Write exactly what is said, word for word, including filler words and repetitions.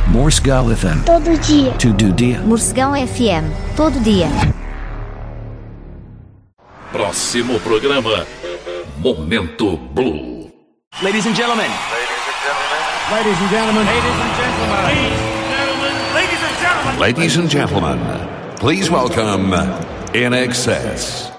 Morsegal F M. Todo dia. Todo dia. Morsegal F M. Todo dia. Próximo programa, Momento Blue. Ladies and gentlemen. Ladies and gentlemen. Ladies and gentlemen. Ladies and gentlemen. Ladies and gentlemen, please welcome In Excess.